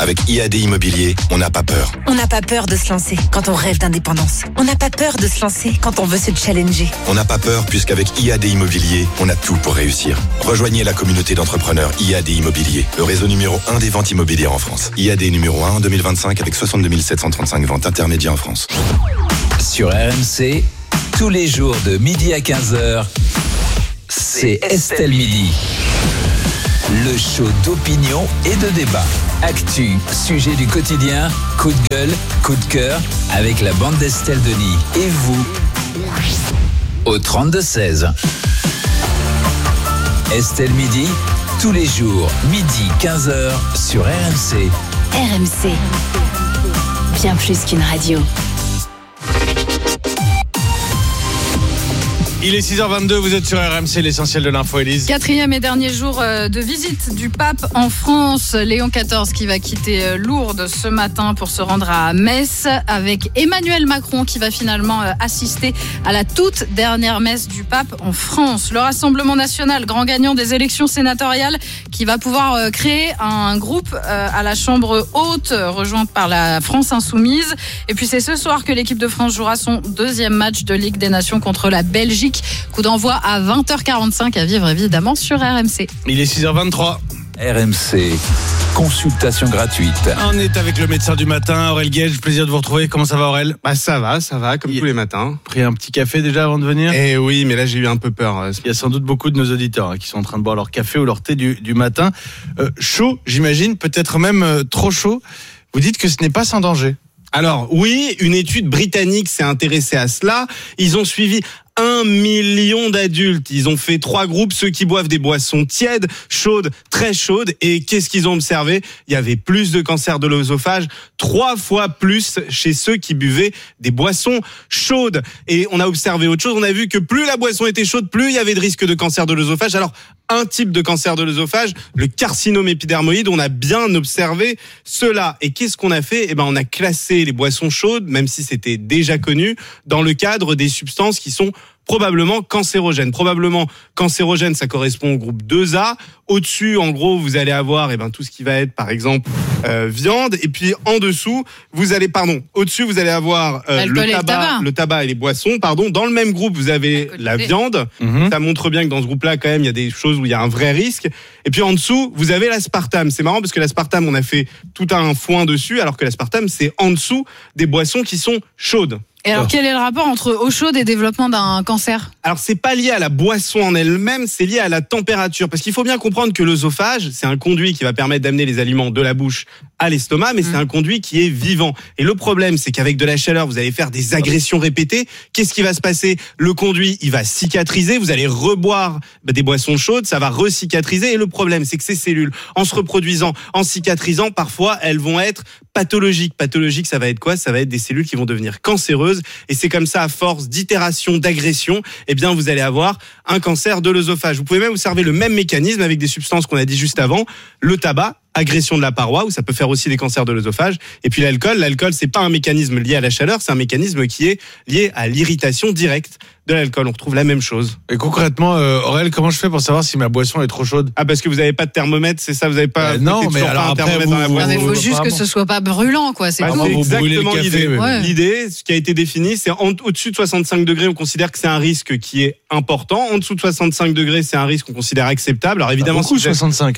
Avec IAD Immobilier, on n'a pas peur. On n'a pas peur de se lancer quand on rêve d'indépendance. On n'a pas peur de se lancer quand on veut se challenger. On n'a pas peur puisqu'avec IAD Immobilier, on a tout pour réussir. Rejoignez la communauté d'entrepreneurs IAD Immobilier, le réseau numéro 1 des ventes immobilières en France. IAD numéro 1 en 2025 avec 62 735 ventes intermédiaires en France. Sur RMC, tous les jours de midi à 15h, c'est Estelle Midi. Le show d'opinion et de débat. Actu, sujet du quotidien, coup de gueule, coup de cœur, avec la bande d'Estelle Denis. Et vous, au 32-16. Estelle Midi, tous les jours, midi 15h, sur RMC. RMC, bien plus qu'une radio. Il est 6h22, vous êtes sur RMC, l'essentiel de l'info, Élise. 4e et dernier jour de visite du pape en France. Léon XIV qui va quitter Lourdes ce matin pour se rendre à Metz, avec Emmanuel Macron qui va finalement assister à la toute dernière messe du pape en France. Le Rassemblement national, grand gagnant des élections sénatoriales, qui va pouvoir créer un groupe à la Chambre haute, rejointe par la France insoumise. Et puis c'est ce soir que l'équipe de France jouera son deuxième match de Ligue des Nations contre la Belgique. Coup d'envoi à 20h45 à vivre évidemment sur RMC. Il est 6h23. RMC, consultation gratuite. On est avec le médecin du matin, Aurel Gage. Plaisir de vous retrouver. Comment ça va, Aurel ? Bah ça va, comme tous les matins. Pris un petit café déjà avant de venir ? Eh oui, mais là j'ai eu un peu peur. Il y a sans doute beaucoup de nos auditeurs qui sont en train de boire leur café ou leur thé du matin. Chaud, j'imagine, peut-être même trop chaud. Vous dites que ce n'est pas sans danger. Alors oui, une étude britannique s'est intéressée à cela. Ils ont suivi 1 million d'adultes. Ils ont fait 3 groupes, ceux qui boivent des boissons tièdes, chaudes, très chaudes. Et qu'est-ce qu'ils ont observé ? Il y avait plus de cancer de l'œsophage, 3 fois plus chez ceux qui buvaient des boissons chaudes. Et on a observé autre chose. On a vu que plus la boisson était chaude, plus il y avait de risque de cancer de l'œsophage. Alors, un type de cancer de l'œsophage, le carcinome épidermoïde, on a bien observé cela. Et qu'est-ce qu'on a fait ? On a classé les boissons chaudes, même si c'était déjà connu, dans le cadre des substances qui sont probablement cancérogènes. Probablement cancérogène, ça correspond au groupe 2A. Au-dessus, en gros, vous allez avoir tout ce qui va être, par exemple, viande. Et puis, en dessous, au-dessus, vous allez avoir le tabac et les boissons. Dans le même groupe, vous avez la viande. Ça montre bien que dans ce groupe-là, quand même, il y a des choses où il y a un vrai risque. Et puis, en dessous, vous avez l'aspartame. C'est marrant parce que l'aspartame, on a fait tout un foin dessus, alors que l'aspartame, c'est en dessous des boissons qui sont chaudes. Et alors, quel est le rapport entre eau chaude et développement d'un cancer ? Alors, c'est pas lié à la boisson en elle-même, c'est lié à la température. Parce qu'il faut bien comprendre que l'œsophage, c'est un conduit qui va permettre d'amener les aliments de la bouche à l'estomac, mais c'est un conduit qui est vivant. Et le problème, c'est qu'avec de la chaleur, vous allez faire des agressions répétées. Qu'est-ce qui va se passer ? Le conduit, il va cicatriser. Vous allez reboire des boissons chaudes, ça va recicatriser. Et le problème, c'est que ces cellules, en se reproduisant, en cicatrisant, parfois, elles vont être pathologiques. Pathologiques, ça va être quoi ? Ça va être des cellules qui vont devenir cancéreuses. Et c'est comme ça, à force d'itération, d'agression, vous allez avoir un cancer de l'œsophage. Vous pouvez même observer le même mécanisme avec des substances qu'on a dit juste avant, le tabac, agression de la paroi, où ça peut faire aussi des cancers de l'œsophage. Et puis l'alcool, c'est pas un mécanisme lié à la chaleur, c'est un mécanisme qui est lié à l'irritation directe de l'alcool. On retrouve la même chose. Et concrètement, Aurel, comment je fais pour savoir si ma boisson est trop chaude ? Ah, parce que vous n'avez pas de thermomètre, c'est ça ? Vous n'avez pas non, mais alors un thermomètre dans la boisson. Il faut juste que ce soit pas brûlant, quoi. C'est c'est exactement l'idée. Ouais. L'idée, ce qui a été défini, c'est au-dessus de 65 degrés, on considère que c'est un risque qui est important. En dessous de 65 degrés, c'est un risque qu'on considère acceptable. Alors évidemment, beaucoup 65,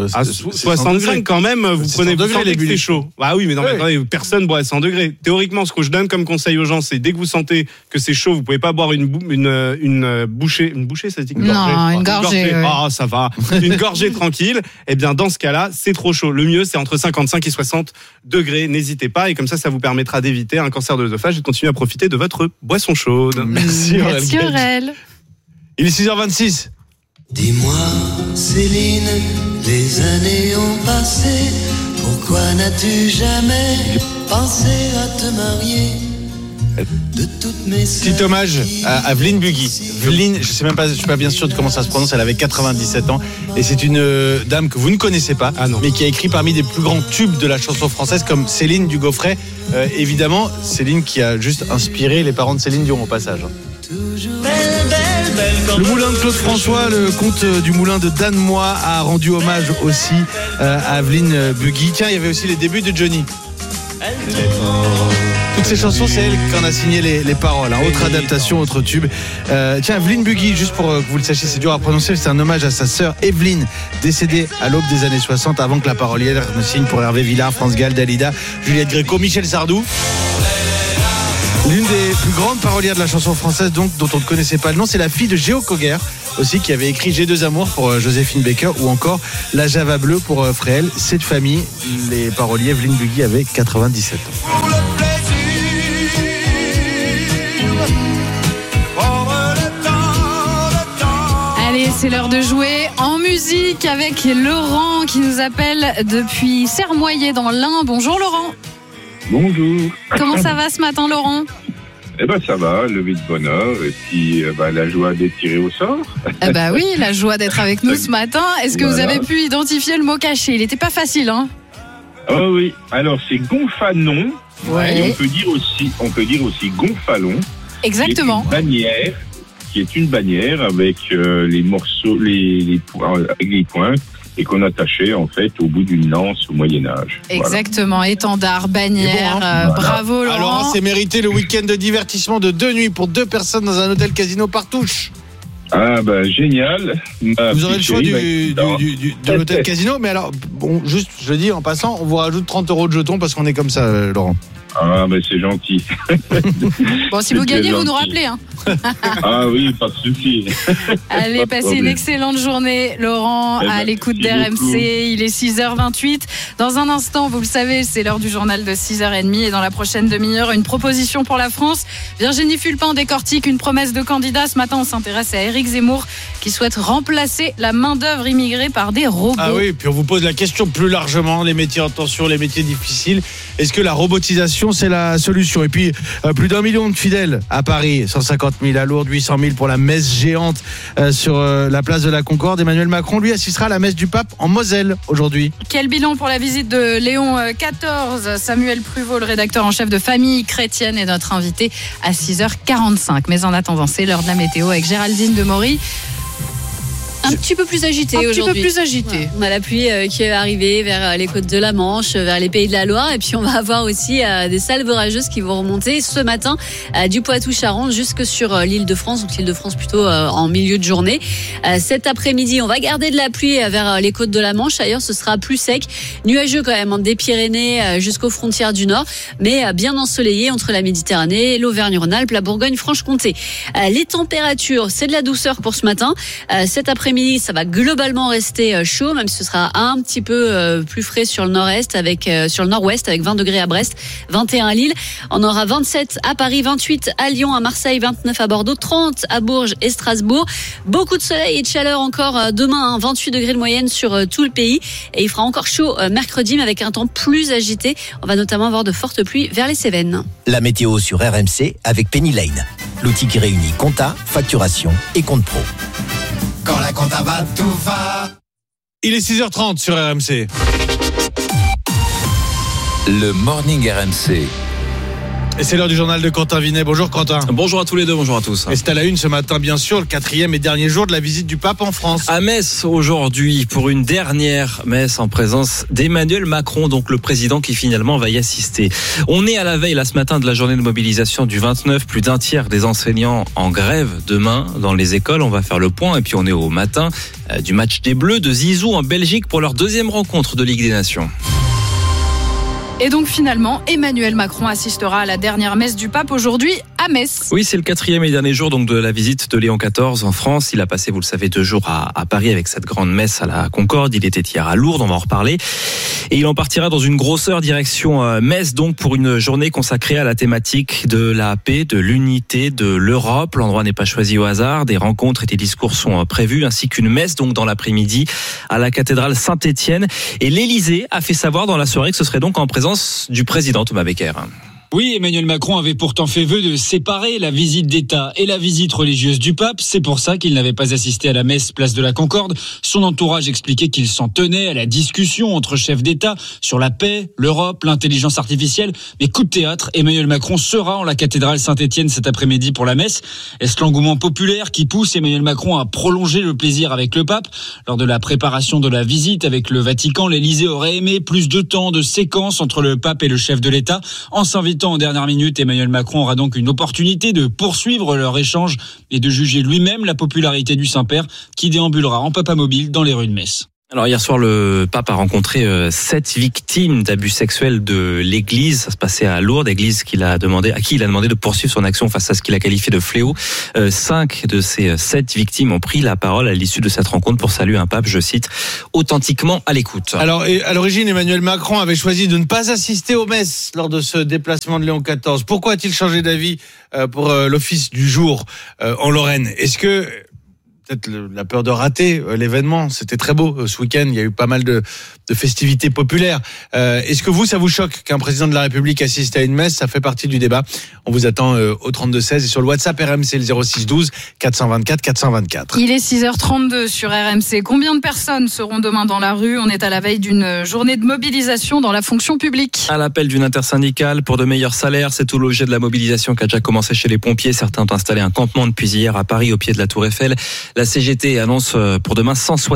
65 quand même. Vous prenez degrés, c'est chaud. Ah oui, mais non, attendez, personne boit à 100 degrés. Théoriquement, ce que je donne comme conseil aux gens, c'est dès que vous sentez que c'est chaud, vous pouvez pas boire une bouchée, ça se dit une gorgée. Non, une gorgée. Ah, ça va. Une gorgée tranquille. Dans ce cas-là, c'est trop chaud. Le mieux, c'est entre 55 et 60 degrés. N'hésitez pas. Et comme ça vous permettra d'éviter un cancer de l'œsophage et de continuer à profiter de votre boisson chaude. Merci Aurel. Il est 6h26. Dis-moi, Céline, les années ont passé. Pourquoi n'as-tu jamais pensé à te marier ? Petit hommage à Vline Bugui. Vline, je suis pas bien sûr de comment ça se prononce, elle avait 97 ans et c'est une dame que vous ne connaissez pas, mais qui a écrit parmi des plus grands tubes de la chanson française comme Céline du Gaufret. Évidemment, Céline qui a juste inspiré les parents de Céline Dion au passage. Toujours belle, belle. Le moulin de Claude François, le comte du moulin de Danemois, a rendu hommage aussi à Aveline Bugui. Tiens, il y avait aussi les débuts de Johnny. Toutes ces chansons, c'est elle qui en a signé les paroles. Autre adaptation, autre tube. Tiens, Aveline Bugui, juste pour que vous le sachiez, c'est dur à prononcer, c'est un hommage à sa sœur Evelyne, décédée à l'aube des années 60, avant que la parolière ne signe pour Hervé Villard, France Gall, Dalida, Juliette Gréco, Michel Sardou. L'une des plus grandes parolières de la chanson française, donc, dont on ne connaissait pas le nom, c'est la fille de Géo Coguer, aussi, qui avait écrit J'ai deux amours pour Joséphine Baker, ou encore La Java bleue pour Fréhel. C'est de famille. Les paroliers, Aveline Bugui avait 97 ans. Allez, c'est l'heure de jouer en musique avec Laurent qui nous appelle depuis Sermoyer dans l'Ain. Bonjour Laurent. Bonjour. Comment ça va ce matin Laurent ? Eh ben ça va, levé de bonne heure et puis la joie d'être tiré au sort. Eh ben oui, la joie d'être avec nous ce matin. Est-ce que vous avez pu identifier le mot caché ? Il n'était pas facile, hein ? Oh oui, alors c'est gonfanon. Ouais. Et on peut dire aussi gonfalon. Exactement. Qui est une bannière avec les morceaux, les points et qu'on attachait en fait au bout d'une lance au Moyen-Âge. Exactement, voilà. Étendard, bannière, voilà. Bravo Laurent. Alors, c'est mérité le week-end de divertissement de 2 nuits pour 2 personnes dans un hôtel casino Partouche. Ah ben génial. Vous aurez le choix de l'hôtel casino, mais alors, bon, juste, je dis en passant, on vous rajoute 30 € de jetons parce qu'on est comme ça, Laurent. Ah ben c'est gentil. Bon, si vous gagnez, vous nous rappelez. Hein. Ah oui, pas de souci. Allez, passez une excellente journée, Laurent, à l'écoute d'RMC. Beaucoup. Il est 6h28. Dans un instant, vous le savez, c'est l'heure du journal de 6h30. Et dans la prochaine demi-heure, une proposition pour la France. Virginie Fulpin décortique une promesse de candidat. Ce matin, on s'intéresse à Éric Zemmour qui souhaite remplacer la main-d'œuvre immigrée par des robots. Ah oui, puis on vous pose la question plus largement, les métiers en tension, les métiers difficiles. Est-ce que la robotisation, c'est la solution ? Et puis, plus d'1 million de fidèles à Paris, 150 000 à Lourdes, 800 000 pour la messe géante sur la place de la Concorde. Emmanuel Macron, lui, assistera à la messe du pape en Moselle aujourd'hui. Quel bilan pour la visite de Léon XIV ? Samuel Pruvot, le rédacteur en chef de Famille chrétienne, est notre invité à 6h45. Mais en attendant, c'est l'heure de la météo avec Géraldine Demory. Un petit peu plus agité aujourd'hui. Un petit peu plus agité. Ouais. On a la pluie qui est arrivée vers les côtes de la Manche, vers les pays de la Loire. Et puis on va avoir aussi des salves orageuses qui vont remonter ce matin du Poitou-Charentes jusque sur l'île de France. Donc l'île de France plutôt en milieu de journée. Cet après-midi, on va garder de la pluie vers les côtes de la Manche. Ailleurs, ce sera plus sec. Nuageux quand même, des Pyrénées jusqu'aux frontières du Nord. Mais bien ensoleillé entre la Méditerranée, l'Auvergne-Rhône-Alpes, la Bourgogne-Franche-Comté. Les températures, c'est de la douceur pour ce matin. Cet après-midi, ça va globalement rester chaud, même si ce sera un petit peu plus frais sur le nord-est, sur le nord-ouest, avec 20 degrés à Brest, 21 à Lille. On aura 27 à Paris, 28 à Lyon, à Marseille, 29 à Bordeaux, 30 à Bourges et Strasbourg. Beaucoup de soleil et de chaleur encore demain, 28 degrés de moyenne sur tout le pays. Et il fera encore chaud mercredi, mais avec un temps plus agité. On va notamment avoir de fortes pluies vers les Cévennes. La météo sur RMC avec Penny Lane, l'outil qui réunit compta, facturation et compte pro. Quand la compta va, tout va. Il est 6h30 sur RMC. Le Morning RMC. Et c'est l'heure du journal de Quentin Vinet. Bonjour Quentin. Bonjour à tous les deux, bonjour à tous. Et c'est à la une ce matin, bien sûr, le 4e et dernier jour de la visite du pape en France. À Metz aujourd'hui, pour une dernière messe en présence d'Emmanuel Macron, donc le président qui finalement va y assister. On est à la veille, là, ce matin, de la journée de mobilisation du 29. Plus d'un tiers des enseignants en grève demain dans les écoles. On va faire le point. Et puis on est au matin du match des Bleus de Zizou en Belgique pour leur deuxième rencontre de Ligue des Nations. Et donc finalement, Emmanuel Macron assistera à la dernière messe du pape aujourd'hui à Metz. Oui, c'est le 4e et dernier jour donc de la visite de Léon XIV en France. Il a passé, vous le savez, 2 jours à Paris avec cette grande messe à la Concorde. Il était hier à Lourdes, on va en reparler. Et il en partira dans une grosseur direction Metz, donc pour une journée consacrée à la thématique de la paix, de l'unité, de l'Europe. L'endroit n'est pas choisi au hasard. Des rencontres et des discours sont prévus, ainsi qu'une messe donc dans l'après-midi à la cathédrale Saint-Étienne. Et l'Élysée a fait savoir dans la soirée que ce serait donc en présence du président Thomas Becker. Oui, Emmanuel Macron avait pourtant fait vœu de séparer la visite d'État et la visite religieuse du pape. C'est pour ça qu'il n'avait pas assisté à la messe place de la Concorde. Son entourage expliquait qu'il s'en tenait à la discussion entre chefs d'État sur la paix, l'Europe, l'intelligence artificielle. Mais coup de théâtre, Emmanuel Macron sera en la cathédrale Saint-Étienne cet après-midi pour la messe. Est-ce l'engouement populaire qui pousse Emmanuel Macron à prolonger le plaisir avec le pape? Lors de la préparation de la visite avec le Vatican, l'Élysée aurait aimé plus de temps de séquence entre le pape et le chef de l'État. En s'invitant en dernière minute, Emmanuel Macron aura donc une opportunité de poursuivre leur échange et de juger lui-même la popularité du Saint-Père qui déambulera en papamobile dans les rues de Metz. Alors hier soir, le pape a rencontré 7 victimes d'abus sexuels de l'Église. Ça se passait à Lourdes, église à qui il a demandé de poursuivre son action face à ce qu'il a qualifié de fléau. 5 de ces 7 victimes ont pris la parole à l'issue de cette rencontre pour saluer un pape, je cite, authentiquement à l'écoute. Alors, à l'origine, Emmanuel Macron avait choisi de ne pas assister aux messes lors de ce déplacement de Léon XIV. Pourquoi a-t-il changé d'avis pour l'office du jour en Lorraine? Est-ce que peut-être la peur de rater l'événement? C'était très beau ce week-end, il y a eu pas mal de festivités populaires. Est-ce que ça vous choque qu'un président de la République assiste à une messe? Ça fait partie du débat. On vous attend au 32-16 et sur le WhatsApp RMC le 06-12 424 424. Il est 6h32 sur RMC. Combien de personnes seront demain dans la rue? On est à la veille d'une journée de mobilisation dans la fonction publique. À l'appel d'une intersyndicale pour de meilleurs salaires, c'est tout l'objet de la mobilisation qui a déjà commencé chez les pompiers. Certains ont installé un campement depuis hier à Paris au pied de la Tour Eiffel. La CGT annonce pour demain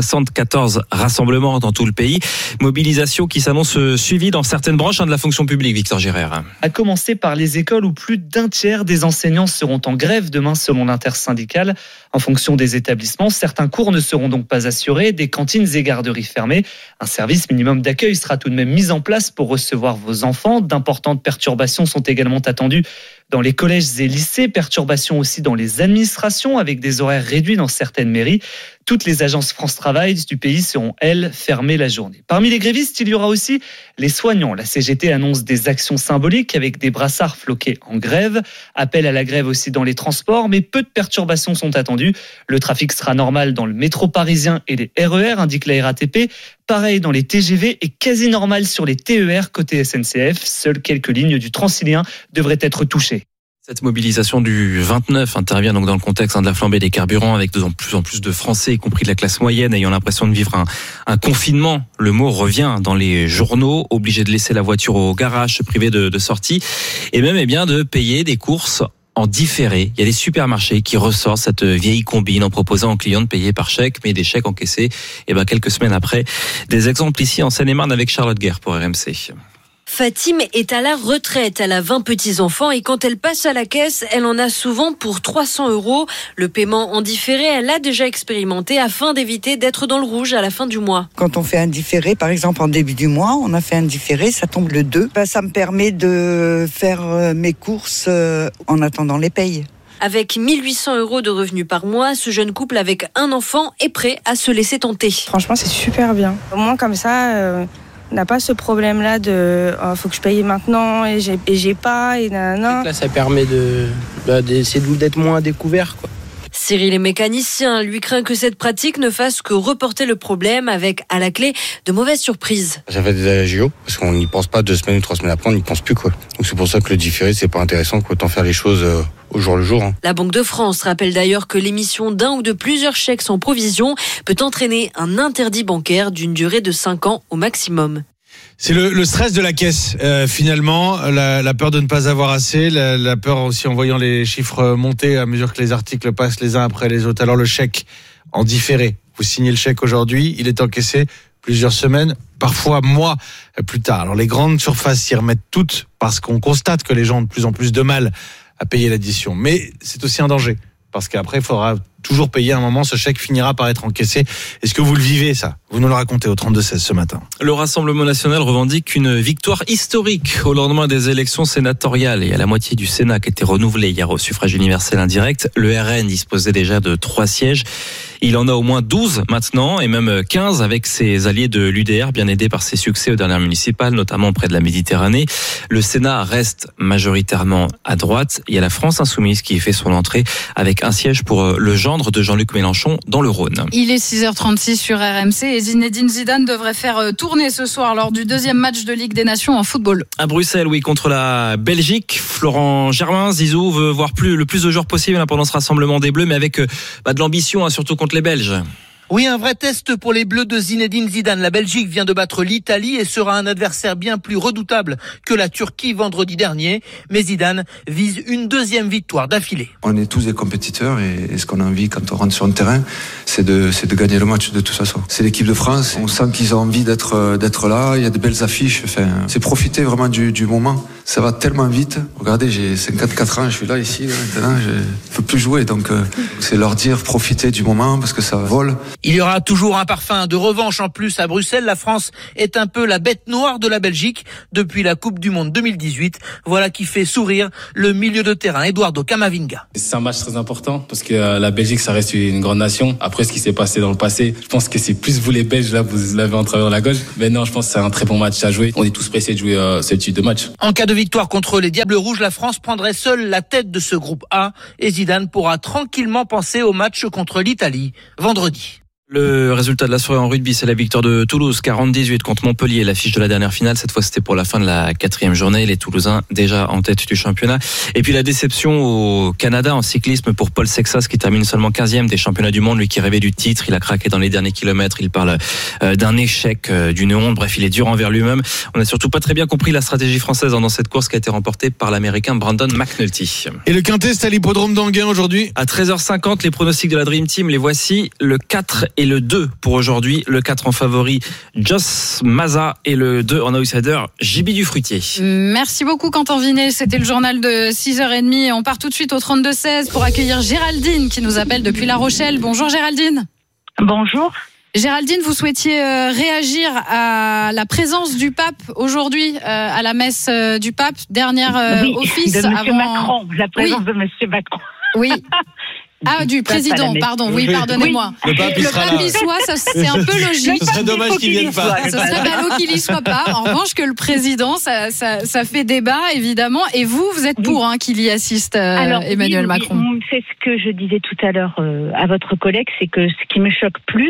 174 rassemblements dans tout le pays. Mobilisation qui s'annonce suivie dans certaines branches de la fonction publique, Victor Gérard. À commencer par les écoles où plus d'un tiers des enseignants seront en grève demain selon l'intersyndicale. En fonction des établissements, certains cours ne seront donc pas assurés, des cantines et garderies fermées. Un service minimum d'accueil sera tout de même mis en place pour recevoir vos enfants. D'importantes perturbations sont également attendues dans les collèges et lycées, perturbations aussi dans les administrations avec des horaires réduits dans certaines mairies. Toutes les agences France Travail du pays seront, elles, fermées la journée. Parmi les grévistes, il y aura aussi les soignants. La CGT annonce des actions symboliques avec des brassards floqués en grève. Appel à la grève aussi dans les transports, mais peu de perturbations sont attendues. Le trafic sera normal dans le métro parisien et les RER, indique la RATP. Pareil dans les TGV et quasi normal sur les TER côté SNCF. Seules quelques lignes du Transilien devraient être touchées. Cette mobilisation du 29 intervient donc dans le contexte de la flambée des carburants avec de plus en plus de Français, y compris de la classe moyenne, ayant l'impression de vivre un confinement. Le mot revient dans les journaux, obligés de laisser la voiture au garage, se priver de sortie et même de payer des courses en différé. Il y a des supermarchés qui ressortent cette vieille combine en proposant aux clients de payer par chèque, mais des chèques encaissés quelques semaines après. Des exemples ici en Seine-et-Marne avec Charlotte Guerre pour RMC. Fatime est à la retraite, elle a 20 petits-enfants et quand elle passe à la caisse, elle en a souvent pour 300 €. Le paiement en différé, elle l'a déjà expérimenté afin d'éviter d'être dans le rouge à la fin du mois. Quand on fait un différé, par exemple en début du mois, on a fait un différé, ça tombe le 2. Ça me permet de faire mes courses en attendant les payes. Avec 1800 € de revenus par mois, ce jeune couple avec un enfant est prêt à se laisser tenter. Franchement, c'est super bien. Au moins comme ça... On n'a pas ce problème-là de faut que je paye maintenant et j'ai pas et nanana. Là, ça permet d'essayer d'être moins découvert, quoi. Cyril est mécanicien, lui craint que cette pratique ne fasse que reporter le problème avec, à la clé, de mauvaises surprises. Ça fait des agios, parce qu'on n'y pense pas 2 semaines ou 3 semaines après, on n'y pense plus, quoi. Donc c'est pour ça que le différé, c'est pas intéressant, quoi. Autant faire les choses au jour le jour. La Banque de France rappelle d'ailleurs que l'émission d'un ou de plusieurs chèques sans provision peut entraîner un interdit bancaire d'une durée de 5 ans au maximum. C'est le stress de la caisse, finalement, la peur de ne pas avoir assez, la peur aussi en voyant les chiffres monter à mesure que les articles passent les uns après les autres. Alors le chèque en différé, vous signez le chèque aujourd'hui, il est encaissé plusieurs semaines, parfois mois plus tard. Alors les grandes surfaces s'y remettent toutes parce qu'on constate que les gens ont de plus en plus de mal à payer l'addition. Mais c'est aussi un danger, parce qu'après il faudra toujours payer à un moment, ce chèque finira par être encaissé. Est-ce que vous le vivez, ça? Vous nous le racontez au 32-16 ce matin. Le Rassemblement national revendique une victoire historique au lendemain des élections sénatoriales et à la moitié du Sénat qui était renouvelé hier au suffrage universel indirect. Le RN disposait déjà de 3 sièges. Il en a au moins 12 maintenant et même 15 avec ses alliés de l'UDR, bien aidés par ses succès aux dernières municipales, notamment près de la Méditerranée. Le Sénat reste majoritairement à droite. Il y a la France insoumise qui fait son entrée avec un siège pour le genre gendre de Jean-Luc Mélenchon dans le Rhône. Il est 6h36 sur RMC et Zinedine Zidane devrait faire tourner ce soir lors du deuxième match de Ligue des Nations en football. À Bruxelles, oui, contre la Belgique. Florent Germain, Zizou veut voir le plus de joueurs possible pendant ce rassemblement des Bleus, mais avec de l'ambition, surtout contre les Belges. Oui, un vrai test pour les Bleus de Zinedine Zidane. La Belgique vient de battre l'Italie et sera un adversaire bien plus redoutable que la Turquie vendredi dernier. Mais Zidane vise une deuxième victoire d'affilée. On est tous des compétiteurs et ce qu'on a envie quand on rentre sur un terrain, c'est de gagner le match de toute façon. C'est l'équipe de France. On sent qu'ils ont envie d'être là. Il y a de belles affiches. Enfin, c'est profiter vraiment du moment. Ça va tellement vite. Regardez, j'ai 54 ans, je suis là ici. Maintenant, je peux plus jouer. Donc, c'est leur dire profitez du moment parce que ça vole. Il y aura toujours un parfum de revanche en plus à Bruxelles. La France est un peu la bête noire de la Belgique depuis la Coupe du Monde 2018. Voilà qui fait sourire le milieu de terrain Eduardo Camavinga. C'est un match très important parce que la Belgique, ça reste une grande nation. Après ce qui s'est passé dans le passé, je pense que c'est plus vous les Belges, là, vous l'avez en travers de la gauche. Mais non, je pense que c'est un très bon match à jouer. On est tous pressés de jouer ce type de match. En cas de victoire contre les Diables Rouges, la France prendrait seule la tête de ce groupe A et Zidane pourra tranquillement penser au match contre l'Italie vendredi. Le résultat de la soirée en rugby, c'est la victoire de Toulouse, 40-18 contre Montpellier. L'affiche de la dernière finale, cette fois c'était pour la fin de la 4e journée. Les Toulousains déjà en tête du championnat. Et puis la déception au Canada en cyclisme pour Paul Sexas qui termine seulement 15e des championnats du monde. Lui qui rêvait du titre, il a craqué dans les derniers kilomètres. Il parle d'un échec, d'une honte. Bref, il est dur envers lui-même. On n'a surtout pas très bien compris la stratégie française dans cette course qui a été remportée par l'Américain Brandon McNulty. Et le Quintet, c'est à l'hippodrome d'Anguin aujourd'hui. À 13h50, les pronostics de la Dream Team, les voici. Le 4 et le 2 pour aujourd'hui. Le 4 en favori, Joss Maza, et le 2 en outsider, JB du Fruitier. Merci beaucoup Quentin Vinet, c'était le journal de 6h30 et on part tout de suite au 32-16 pour accueillir Géraldine qui nous appelle depuis La Rochelle. Bonjour Géraldine. Bonjour. Géraldine, vous souhaitiez réagir à la présence du pape aujourd'hui à la messe du pape, dernière office de Monsieur avant Macron, la présence de Monsieur Macron. Oui. Ah, du président, pardon. Oui, pardonnez-moi. Le pape, il sera là. Y soit, ça, c'est un peu logique. Ce serait dommage qu'il vienne pas. Ce serait ballot qu'il y soit pas. En revanche, que le président, ça fait débat, évidemment. Et vous êtes pour qu'il y assiste Emmanuel Macron. C'est ce que je disais tout à l'heure à votre collègue, c'est que ce qui me choque plus,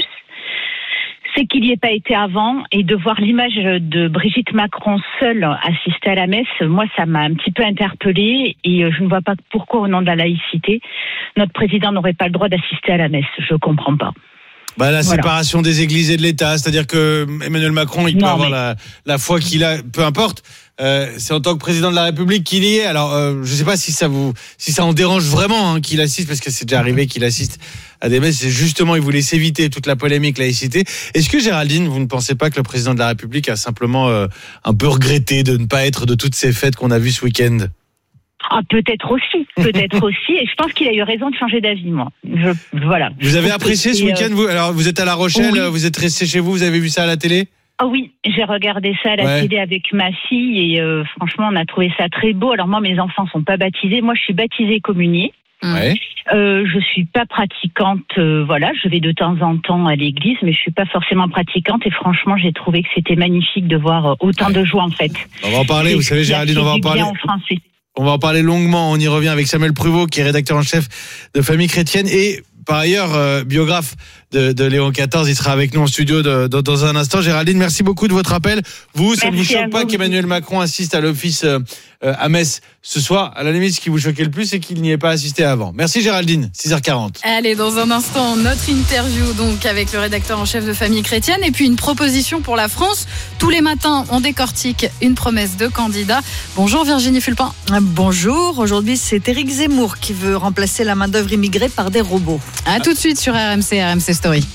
c'est qu'il n'y ait pas été avant, et de voir l'image de Brigitte Macron seule assister à la messe, moi ça m'a un petit peu interpellée et je ne vois pas pourquoi au nom de la laïcité, notre président n'aurait pas le droit d'assister à la messe. Je ne comprends pas. La séparation des églises et de l'État, c'est-à-dire que Emmanuel Macron, il peut avoir la foi qu'il a, peu importe. C'est en tant que président de la République qu'il y est. Alors, je ne sais pas si ça en dérange vraiment qu'il assiste, parce que c'est déjà arrivé qu'il assiste à des messes. C'est justement, il voulait s'éviter toute la polémique laïcité. Est-ce que Géraldine, vous ne pensez pas que le président de la République a simplement un peu regretté de ne pas être de toutes ces fêtes qu'on a vues ce week-end? Peut-être aussi. Et je pense qu'il a eu raison de changer d'avis, moi. Voilà. Vous avez apprécié ce week-end, vous? Alors, vous êtes à La Rochelle, oui. Vous êtes resté chez vous, vous avez vu ça à la télé? Ah oui, j'ai regardé ça à la télé avec ma fille et franchement, on a trouvé ça très beau. Alors moi, mes enfants sont pas baptisés. Moi, je suis baptisée communiée. Ouais. Je suis pas pratiquante, je vais de temps en temps à l'église, mais je suis pas forcément pratiquante et franchement, j'ai trouvé que c'était magnifique de voir autant de joie en fait. On va en parler, vous savez Géraldine, on va en parler. En français. On va en parler longuement, on y revient avec Samuel Pruvot qui est rédacteur en chef de Famille Chrétienne et par ailleurs biographe de Léon XIV, il sera avec nous en studio dans un instant. Géraldine, merci beaucoup de votre appel. Ça ne vous choque pas qu'Emmanuel Macron assiste à l'office à Metz ce soir? À la limite, ce qui vous choquait le plus, c'est qu'il n'y ait pas assisté avant. Merci Géraldine, 6h40. Allez, dans un instant, notre interview donc avec le rédacteur en chef de Famille Chrétienne et puis une proposition pour la France. Tous les matins, on décortique une promesse de candidat. Bonjour Virginie Fulpin. Bonjour, aujourd'hui c'est Éric Zemmour qui veut remplacer la main-d'œuvre immigrée par des robots. À tout de suite sur RMC Story.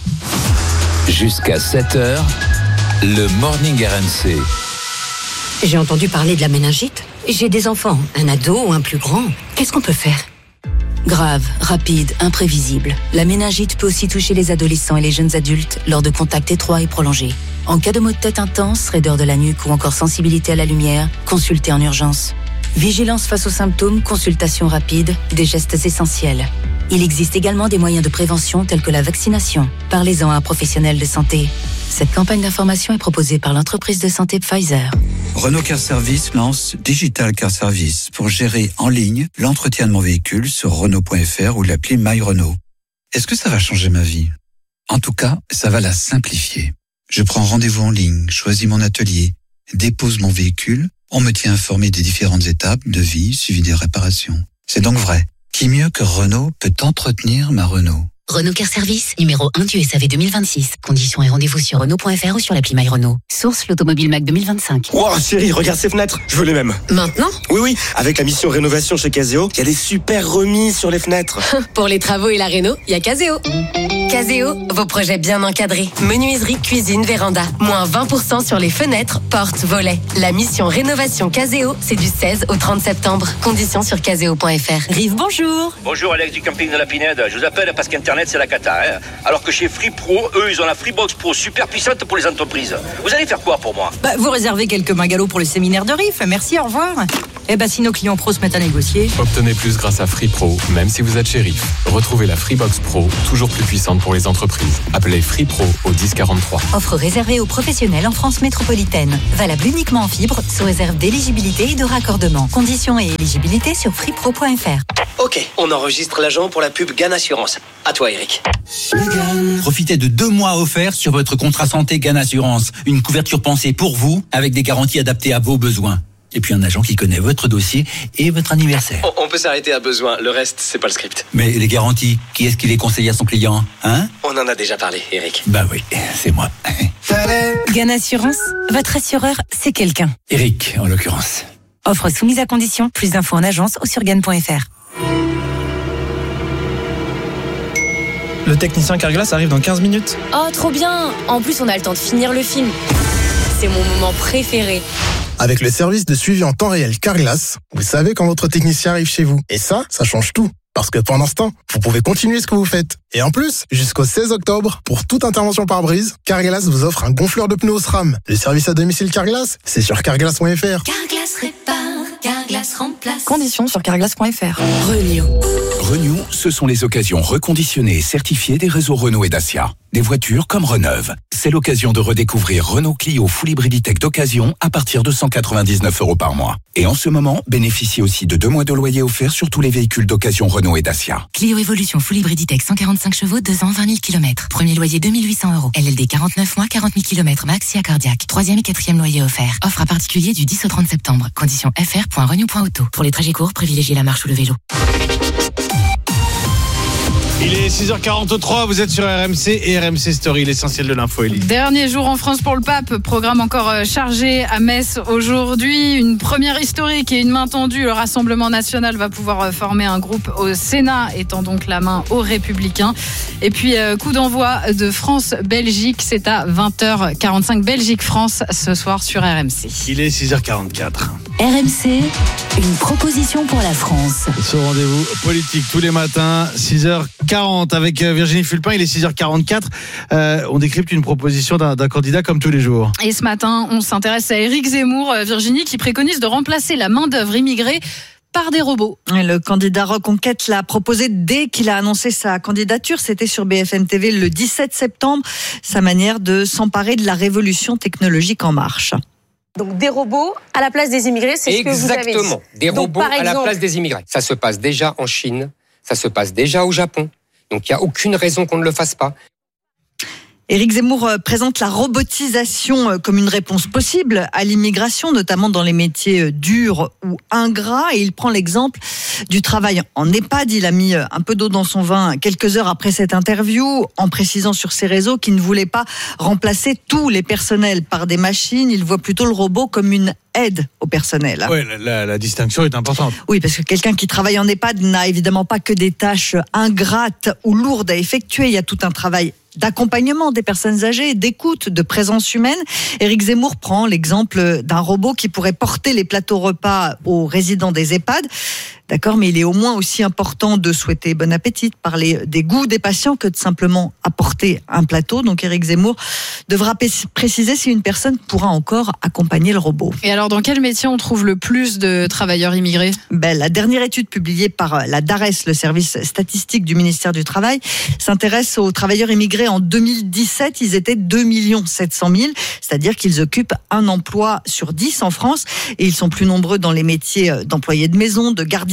Jusqu'à 7h, le Morning RMC. J'ai entendu parler de la méningite. J'ai des enfants, un ado ou un plus grand. Qu'est-ce qu'on peut faire ? Grave, rapide, imprévisible. La méningite peut aussi toucher les adolescents et les jeunes adultes lors de contacts étroits et prolongés. En cas de maux de tête intense, raideur de la nuque ou encore sensibilité à la lumière, consultez en urgence. Vigilance face aux symptômes, consultation rapide, des gestes essentiels. Il existe également des moyens de prévention tels que la vaccination. Parlez-en à un professionnel de santé. Cette campagne d'information est proposée par l'entreprise de santé Pfizer. Renault Car Service lance Digital Car Service pour gérer en ligne l'entretien de mon véhicule sur Renault.fr ou l'appli My Renault. Est-ce que ça va changer ma vie ? En tout cas, ça va la simplifier. Je prends rendez-vous en ligne, choisis mon atelier, dépose mon véhicule, on me tient informé des différentes étapes, devis, suivi des réparations. C'est donc vrai. Qui mieux que Renault peut entretenir ma Renault ? Renault Car Service, numéro 1 du SAV 2026. Conditions et rendez-vous sur Renault.fr ou sur l'appli My Renault. Source l'Automobile Mac 2025. Wow, chérie, regarde ces fenêtres, je veux les mêmes. Maintenant ? Oui, avec la mission rénovation chez Caseo, il y a des super remises sur les fenêtres. Pour les travaux et la réno, il y a Caseo. Caseo, vos projets bien encadrés. Menuiserie, cuisine, véranda. Moins 20% sur les fenêtres, portes, volets. La mission rénovation Caseo, c'est du 16 au 30 septembre. Conditions sur caseo.fr. Rive, bonjour. Bonjour Alex du camping de la Pinède. Je vous appelle parce qu'Internet c'est la cata. Hein. Alors que chez Free Pro, eux ils ont la Freebox Pro super puissante pour les entreprises. Vous allez faire quoi pour moi ? Vous réservez quelques magalots pour le séminaire de RIF. Merci, au revoir. Si nos clients pros se mettent à négocier. Obtenez plus grâce à Free Pro, même si vous êtes chez RIF. Retrouvez la Freebox Pro, toujours plus puissante pour les entreprises. Appelez Free Pro au 1043. Offre réservée aux professionnels en France métropolitaine. Valable uniquement en fibre, sous réserve d'éligibilité et de raccordement. Conditions et éligibilité sur freepro.fr. Ok, on enregistre l'agent pour la pub GAN Assurance. À toi Eric. Profitez de 2 mois offerts sur votre contrat santé GAN Assurance. Une couverture pensée pour vous, avec des garanties adaptées à vos besoins. Et puis un agent qui connaît votre dossier et votre anniversaire. On peut s'arrêter à besoin, le reste, c'est pas le script. Mais les garanties, qui est-ce qui les conseille à son client, hein ? On en a déjà parlé, Eric. Oui, c'est moi. GAN Assurance, votre assureur, c'est quelqu'un. Eric, en l'occurrence. Offre soumise à condition, plus d'infos en agence ou sur GAN.fr. Le technicien Carglass arrive dans 15 minutes. Oh, trop bien! En plus, on a le temps de finir le film. C'est mon moment préféré. Avec le service de suivi en temps réel Carglass, vous savez quand votre technicien arrive chez vous. Et ça change tout. Parce que pendant ce temps, vous pouvez continuer ce que vous faites. Et en plus, jusqu'au 16 octobre, pour toute intervention pare-brise, Carglass vous offre un gonfleur de pneus SRAM. Le service à domicile Carglass, c'est sur carglass.fr. Carglass répare, Carglass remplace. Conditions sur carglass.fr. Renew, ce sont les occasions reconditionnées et certifiées des réseaux Renault et Dacia. Des voitures comme Reneuve. C'est l'occasion de redécouvrir Renault Clio Full Hybriditech d'occasion à partir de 199 € par mois. Et en ce moment, bénéficiez aussi de 2 mois de loyer offerts sur tous les véhicules d'occasion Renault et Dacia. Clio Evolution Full Hybriditech 145 chevaux, 2 ans, 20 000 km. Premier loyer 2 800 €. LLD 49 mois, 40 000 km max, IA cardiaque. 3e et 4e loyer offert. Offre à particulier du 10 au 30 septembre. Conditions fr.renew.auto. Pour les trajets courts, privilégiez la marche ou le vélo. Il est 6h43, vous êtes sur RMC et RMC Story, l'essentiel de l'info, Élie. Dernier jour en France pour le pape, programme encore chargé à Metz aujourd'hui. Une première historique et une main tendue. Le Rassemblement national va pouvoir former un groupe au Sénat, étant donc la main aux Républicains. Et puis coup d'envoi de France-Belgique, c'est à 20h45. Belgique-France ce soir sur RMC. Il est 6h44. RMC, une proposition pour la France. Ce rendez-vous politique tous les matins, 6h40 avec Virginie Fulpin, il est 6h44. On décrypte une proposition d'un candidat comme tous les jours. Et ce matin, on s'intéresse à Éric Zemmour, Virginie, qui préconise de remplacer la main-d'œuvre immigrée par des robots. Le candidat Reconquête l'a proposé dès qu'il a annoncé sa candidature. C'était sur BFM TV le 17 septembre. Sa manière de s'emparer de la révolution technologique en marche. Donc des robots à la place des immigrés, c'est ce que vous avez dit. Exactement, des robots à la place des immigrés. Ça se passe déjà en Chine, ça se passe déjà au Japon. Donc il n'y a aucune raison qu'on ne le fasse pas. Éric Zemmour présente la robotisation comme une réponse possible à l'immigration, notamment dans les métiers durs ou ingrats. Et il prend l'exemple du travail en EHPAD. Il a mis un peu d'eau dans son vin quelques heures après cette interview, en précisant sur ses réseaux qu'il ne voulait pas remplacer tous les personnels par des machines. Il voit plutôt le robot comme une aide au personnel. Oui, la distinction est importante. Oui, parce que quelqu'un qui travaille en EHPAD n'a évidemment pas que des tâches ingrates ou lourdes à effectuer. Il y a tout un travail d'accompagnement des personnes âgées, d'écoute, de présence humaine. Éric Zemmour prend l'exemple d'un robot qui pourrait porter les plateaux repas aux résidents des EHPAD. D'accord, mais il est au moins aussi important de souhaiter bon appétit, de parler des goûts des patients que de simplement apporter un plateau. Donc Éric Zemmour devra préciser si une personne pourra encore accompagner le robot. Et alors, dans quel métier on trouve le plus de travailleurs immigrés ? La dernière étude publiée par la DARES, le service statistique du ministère du Travail, s'intéresse aux travailleurs immigrés. En 2017, ils étaient 2 700 000, c'est-à-dire qu'ils occupent un emploi sur 10 en France. Et ils sont plus nombreux dans les métiers d'employés de maison, de gardiens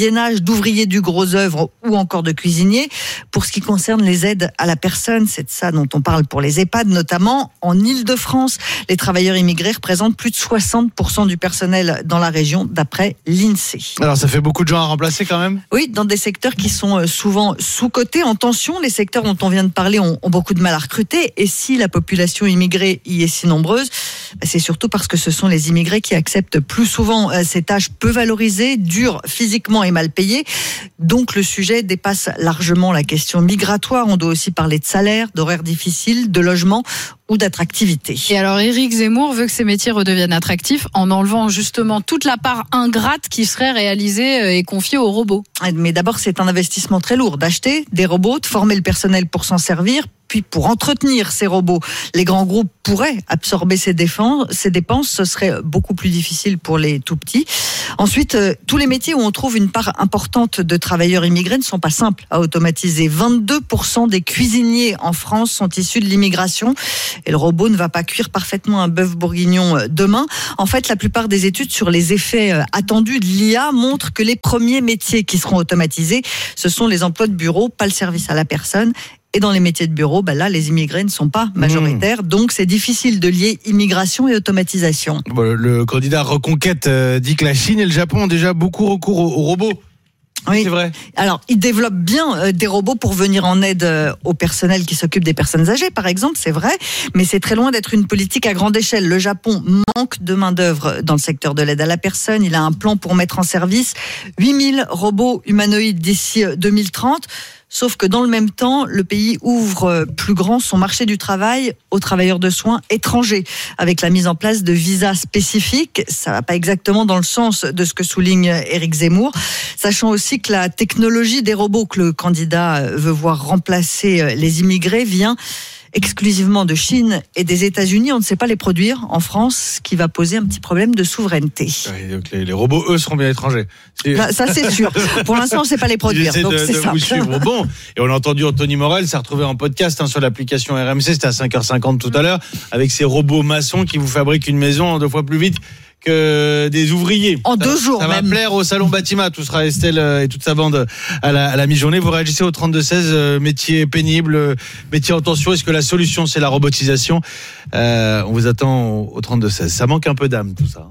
gardiennage, d'ouvriers du gros œuvre ou encore de cuisiniers. Pour ce qui concerne les aides à la personne, c'est de ça dont on parle pour les EHPAD, notamment en Île-de-France. Les travailleurs immigrés représentent plus de 60% du personnel dans la région, d'après l'INSEE. Alors ça fait beaucoup de gens à remplacer quand même ? Oui, dans des secteurs qui sont souvent sous-cotés, en tension. Les secteurs dont on vient de parler ont beaucoup de mal à recruter. Et si la population immigrée y est si nombreuse, c'est surtout parce que ce sont les immigrés qui acceptent plus souvent ces tâches peu valorisées, dures physiquement et mal payées. Donc le sujet dépasse largement la question migratoire. On doit aussi parler de salaire, d'horaires difficiles, de logement ou d'attractivité. Et alors Éric Zemmour veut que ces métiers redeviennent attractifs en enlevant justement toute la part ingrate qui serait réalisée et confiée aux robots. Mais d'abord, c'est un investissement très lourd d'acheter des robots, de former le personnel pour s'en servir, puis pour entretenir ces robots. Les grands groupes pourraient absorber ces dépenses, ce serait beaucoup plus difficile pour les tout petits. Ensuite, tous les métiers où on trouve une part importante de travailleurs immigrés ne sont pas simples à automatiser. 22% des cuisiniers en France sont issus de l'immigration et le robot ne va pas cuire parfaitement un bœuf bourguignon demain. En fait, la plupart des études sur les effets attendus de l'IA montrent que les premiers métiers qui seront automatisés, ce sont les emplois de bureau, pas le service à la personne. Et dans les métiers de bureau, là, les immigrés ne sont pas majoritaires, donc c'est difficile de lier immigration et automatisation. Le candidat Reconquête dit que la Chine et le Japon ont déjà beaucoup recours aux robots. Oui, c'est vrai. Alors, ils développent bien des robots pour venir en aide au personnel qui s'occupe des personnes âgées, par exemple, c'est vrai, mais c'est très loin d'être une politique à grande échelle. Le Japon manque de main-d'œuvre dans le secteur de l'aide à la personne. Il a un plan pour mettre en service 8000 robots humanoïdes d'ici 2030. Sauf que dans le même temps, le pays ouvre plus grand son marché du travail aux travailleurs de soins étrangers, avec la mise en place de visas spécifiques. Ça va pas exactement dans le sens de ce que souligne Éric Zemmour, sachant aussi que la technologie des robots que le candidat veut voir remplacer les immigrés vient exclusivement de Chine et des États-Unis. On ne sait pas les produire en France, ce qui va poser un petit problème de souveraineté. Oui, donc les robots, eux, seront bien étrangers. Ça, c'est sûr. Pour l'instant, on ne sait pas les produire. Donc c'est simple. Bon, et on a entendu Anthony Morel s'est retrouvé en podcast sur l'application RMC. C'était à 5h50 tout à l'heure, avec ces robots maçons qui vous fabriquent une maison 2 fois plus vite que des ouvriers. En 2 jours ça même. va plaire au salon Bâtiment. Tout sera Estelle et toute sa bande à la mi-journée. Vous réagissez au 32-16, métier pénible, métier en tension. Est-ce que la solution c'est la robotisation? On vous attend au 32-16. Ça manque un peu d'âme tout ça.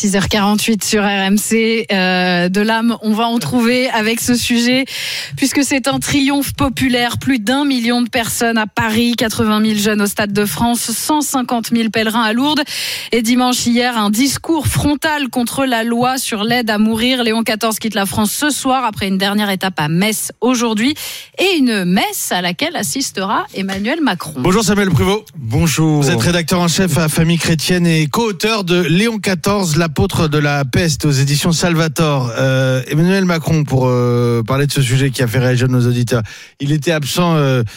6h48 sur RMC, de l'âme, on va en trouver avec ce sujet, puisque c'est un triomphe populaire. Plus d'1 million de personnes à Paris, 80 000 jeunes au Stade de France, 150 000 pèlerins à Lourdes. Et dimanche hier, un discours frontal contre la loi sur l'aide à mourir. Léon XIV quitte la France ce soir, après une dernière étape à Metz aujourd'hui, et une messe à laquelle assistera Emmanuel Macron. Bonjour Samuel Pruvot. Bonjour. Vous êtes rédacteur en chef à Famille Chrétienne et co-auteur de Léon XIV, l'apôtre de la peste, aux éditions Salvator. Emmanuel Macron, pour parler de ce sujet qui a fait réagir nos auditeurs, il était absent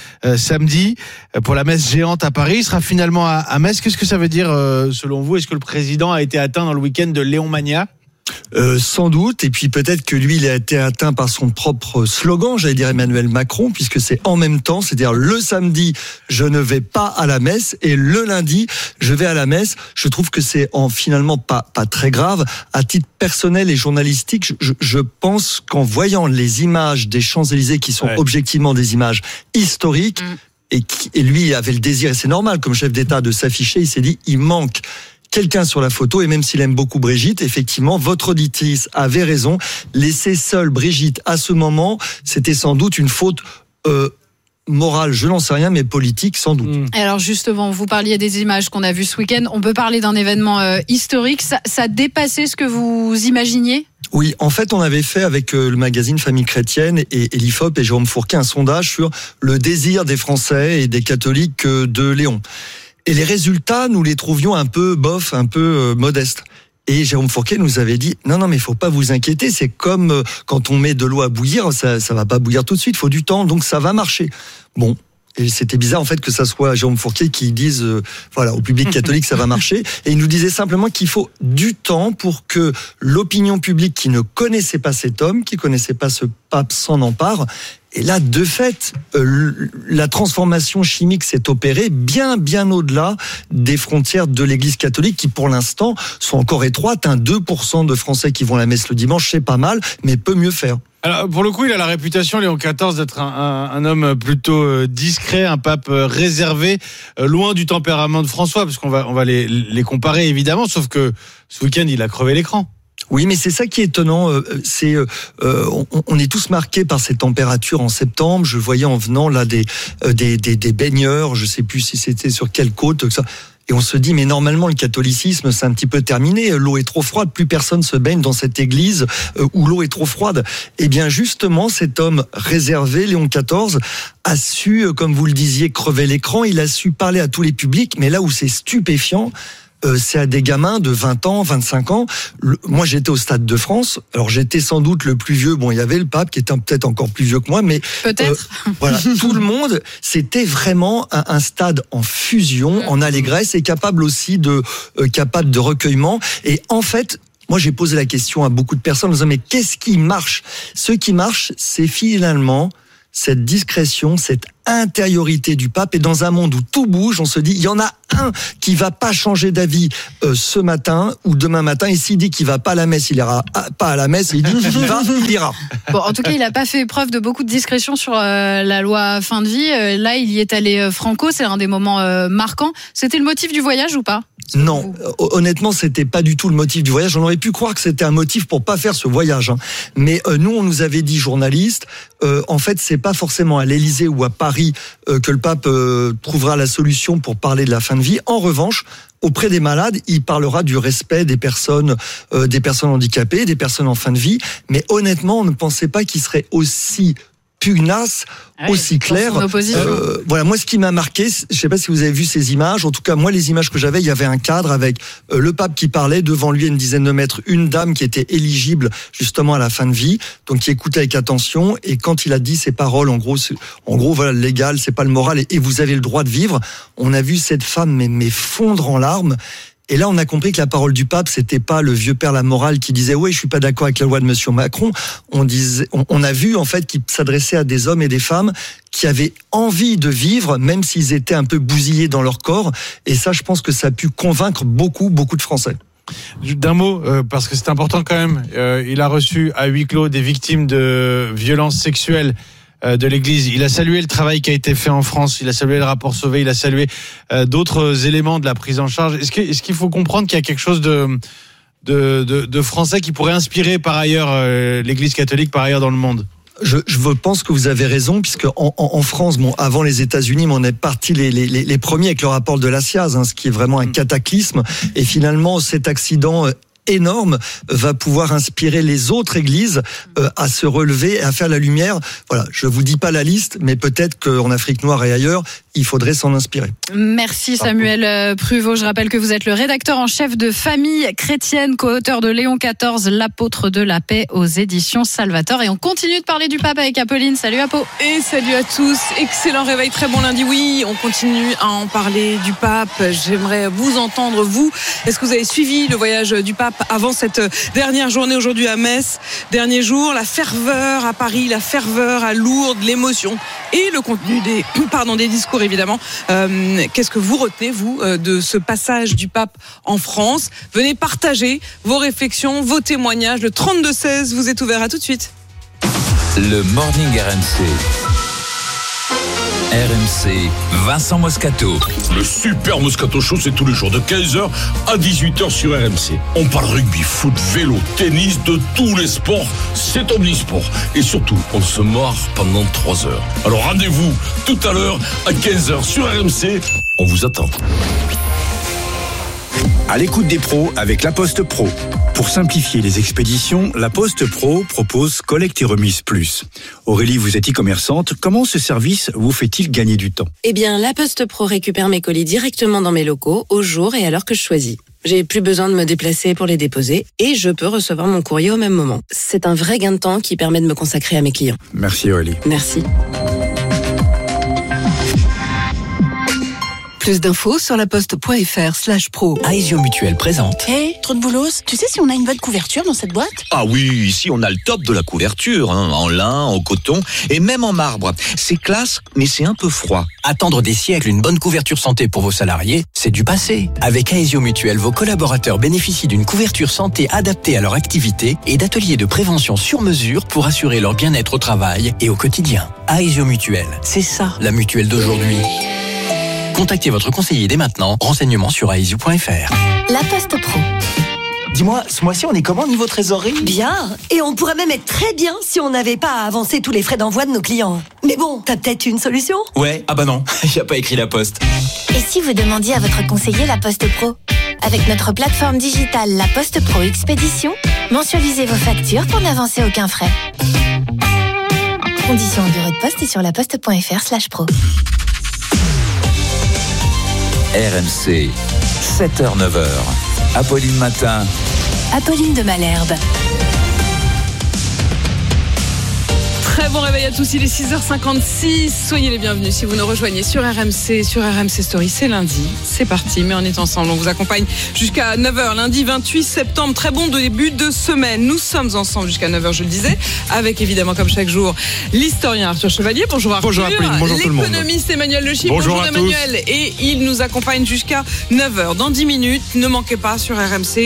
samedi pour la messe géante à Paris. Il sera finalement à Metz. Qu'est-ce que ça veut dire selon vous? Est-ce que le président a été atteint dans le week-end de Léon Mania? Sans doute, et puis peut-être que lui il a été atteint par son propre slogan, j'allais dire Emmanuel Macron, puisque c'est en même temps, c'est-à-dire le samedi je ne vais pas à la messe et le lundi je vais à la messe. Je trouve que c'est finalement pas très grave. À titre personnel et journalistique, je pense qu'en voyant les images des Champs-Élysées qui sont objectivement des images historiques, et lui avait le désir, et c'est normal comme chef d'État de s'afficher, il s'est dit il manque quelqu'un sur la photo, et même s'il aime beaucoup Brigitte, effectivement, votre auditrice avait raison. Laisser seule Brigitte à ce moment, c'était sans doute une faute morale, je n'en sais rien, mais politique sans doute. Alors justement, vous parliez des images qu'on a vues ce week-end. On peut parler d'un événement historique. Ça dépassait ce que vous imaginiez ? Oui, en fait, on avait fait avec le magazine Famille Chrétienne et l'IFOP et Jérôme Fourquet un sondage sur le désir des Français et des catholiques de Léon. Et les résultats, nous les trouvions un peu bof, un peu modestes. Et Jérôme Fourquet nous avait dit non mais faut pas vous inquiéter, c'est comme quand on met de l'eau à bouillir, ça va pas bouillir tout de suite, faut du temps, donc ça va marcher. Bon, Et c'était bizarre en fait que ça soit Jérôme Fourquet qui dise voilà, au public catholique ça va marcher. Et il nous disait simplement qu'il faut du temps pour que l'opinion publique qui ne connaissait pas cet homme, qui connaissait pas ce pape, s'en empare. Et là, de fait, la transformation chimique s'est opérée bien au-delà des frontières de l'Église catholique qui, pour l'instant, sont encore étroites. 2% de Français qui vont à la messe le dimanche, c'est pas mal, mais peut mieux faire. Alors, pour le coup, il a la réputation, Léon XIV, d'être un homme plutôt discret, un pape réservé, loin du tempérament de François, parce qu'on va les comparer, évidemment, sauf que ce week-end, il a crevé l'écran. Oui, mais c'est ça qui est étonnant. On est tous marqués par ces températures en septembre. Je voyais en venant là des baigneurs, je sais plus si c'était sur quelle côte, ça. Et on se dit, mais normalement, le catholicisme, c'est un petit peu terminé. L'eau est trop froide. Plus personne se baigne dans cette église où l'eau est trop froide. Eh bien, justement, cet homme réservé, Léon XIV, a su, comme vous le disiez, crever l'écran. Il a su parler à tous les publics. Mais là où c'est stupéfiant, c'est à des gamins de 20 ans, 25 ans. Moi, j'étais au Stade de France. Alors, j'étais sans doute le plus vieux. Bon, il y avait le pape qui était peut-être encore plus vieux que moi, mais peut-être. Voilà, tout le monde, c'était vraiment un stade en fusion, en allégresse, et capable aussi de recueillement. Et en fait, moi, j'ai posé la question à beaucoup de personnes en disant, mais qu'est-ce qui marche ? Ce qui marche, c'est finalement cette discrétion, cette intériorité du pape. Et dans un monde où tout bouge, on se dit, il y en a un qui va pas changer d'avis ce matin ou demain matin. Et s'il dit qu'il va pas à la messe, il ira pas à la messe. Il dit il ira. Bon, en tout cas, il a pas fait preuve de beaucoup de discrétion sur la loi fin de vie. Là, il y est allé franco. C'est un des moments marquants. C'était le motif du voyage ou pas ? Non, honnêtement, c'était pas du tout le motif du voyage. On aurait pu croire que c'était un motif pour pas faire ce voyage. Mais nous, on nous avait dit, journalistes, en fait, c'est pas forcément à l'Élysée ou à Paris que le pape trouvera la solution pour parler de la fin de vie. En revanche, auprès des malades, il parlera du respect des personnes handicapées, des personnes en fin de vie. Mais honnêtement, on ne pensait pas qu'il serait aussi pugnace, aussi clair. Voilà, moi, ce qui m'a marqué, je sais pas si vous avez vu ces images. En tout cas, moi, les images que j'avais, il y avait un cadre avec le pape qui parlait, devant lui, à une dizaine de mètres, une dame qui était éligible justement à la fin de vie, donc qui écoutait avec attention. Et quand il a dit ces paroles, en gros, voilà, le légal, c'est pas le moral, et vous avez le droit de vivre. On a vu cette femme mais fondre en larmes. Et là, on a compris que la parole du pape, c'était pas le vieux père la morale qui disait oui, je suis pas d'accord avec la loi de Monsieur Macron. On a vu en fait qu'il s'adressait à des hommes et des femmes qui avaient envie de vivre, même s'ils étaient un peu bousillés dans leur corps. Et ça, je pense que ça a pu convaincre beaucoup de Français. D'un mot, parce que c'est important quand même. Il a reçu à huis clos des victimes de violences sexuelles de l'Église. Il a salué le travail qui a été fait en France, il a salué le rapport Sauvé, il a salué d'autres éléments de la prise en charge. Est-ce qu'il faut comprendre qu'il y a quelque chose de français qui pourrait inspirer par ailleurs l'Église catholique par ailleurs dans le monde ? Je pense que vous avez raison, puisque en France, bon, avant les États-Unis, on est partis les premiers avec le rapport de la SIAZ, ce qui est vraiment un cataclysme. Et finalement, cet accident énorme va pouvoir inspirer les autres églises à se relever et à faire la lumière. Voilà, je vous dis pas la liste, mais peut-être qu'en Afrique noire et ailleurs, il faudrait s'en inspirer. Merci Samuel Pruvot. Je rappelle que vous êtes le rédacteur en chef de Famille chrétienne, co-auteur de Léon XIV, l'apôtre de la paix aux éditions Salvator. Et on continue de parler du pape avec Apolline. Salut Apo. Et salut à tous. Excellent réveil, très bon lundi. Oui, on continue à en parler du pape. J'aimerais vous entendre, vous. Est-ce que vous avez suivi le voyage du pape avant cette dernière journée aujourd'hui à Metz? Dernier jour, la ferveur à Paris, la ferveur à Lourdes, l'émotion et le contenu des discours évidemment. Qu'est-ce que vous retenez, vous, de ce passage du pape en France? Venez partager vos réflexions, vos témoignages. Le 32-16 vous est ouvert. À tout de suite. Le Morning RMC. RMC, Vincent Moscato. Le Super Moscato Show, c'est tous les jours de 15h à 18h sur RMC. On parle rugby, foot, vélo, tennis, de tous les sports. C'est omnisport. Et surtout, on se marre pendant 3 heures. Alors rendez-vous tout à l'heure à 15h sur RMC. On vous attend. À l'écoute des pros avec La Poste Pro. Pour simplifier les expéditions, La Poste Pro propose Collecte et Remise Plus. Aurélie, vous êtes e-commerçante. Comment ce service vous fait-il gagner du temps? Eh bien, La Poste Pro récupère mes colis directement dans mes locaux, au jour et à l'heure que je choisis. J'ai plus besoin de me déplacer pour les déposer et je peux recevoir mon courrier au même moment. C'est un vrai gain de temps qui permet de me consacrer à mes clients. Merci Aurélie. Merci. Plus d'infos sur laposte.fr/pro. Aesio Mutuel présente. Hé, trop de boulos, tu sais si on a une bonne couverture dans cette boîte? Ah oui, ici on a le top de la couverture, en lin, en coton et même en marbre. C'est classe, mais c'est un peu froid. Attendre des siècles une bonne couverture santé pour vos salariés, c'est du passé. Avec Aesio Mutuel, vos collaborateurs bénéficient d'une couverture santé adaptée à leur activité et d'ateliers de prévention sur mesure pour assurer leur bien-être au travail et au quotidien. Aesio Mutuel, c'est ça la mutuelle d'aujourd'hui. Contactez votre conseiller dès maintenant. Renseignements sur aesio.fr. La Poste Pro. Dis-moi, ce mois-ci, on est comment niveau trésorerie? Bien. Et on pourrait même être très bien si on n'avait pas à avancer tous les frais d'envoi de nos clients. Mais bon, t'as peut-être une solution? Ouais, ah bah non, il a pas écrit La Poste. Et si vous demandiez à votre conseiller La Poste Pro? Avec notre plateforme digitale La Poste Pro Expédition, mensualisez vos factures pour n'avancer aucun frais. Conditions au bureau de poste et sur laposte.fr/pro. RMC, 7h-9h. Apolline Matin. Apolline de Malherbe. Très bon réveil à tous, il est 6h56. Soyez les bienvenus si vous nous rejoignez sur RMC, sur RMC Story. C'est lundi, c'est parti, mais on est ensemble. On vous accompagne jusqu'à 9h, lundi 28 septembre. Très bon début de semaine. Nous sommes ensemble jusqu'à 9h, je le disais, avec évidemment, comme chaque jour, l'historien Arthur Chevalier. Bonjour Arthur. Bonjour Apolline, bonjour tout le monde. L'économiste Emmanuel Le Chypre. Bonjour Emmanuel. Et il nous accompagne jusqu'à 9h. Dans 10 minutes, ne manquez pas sur RMC.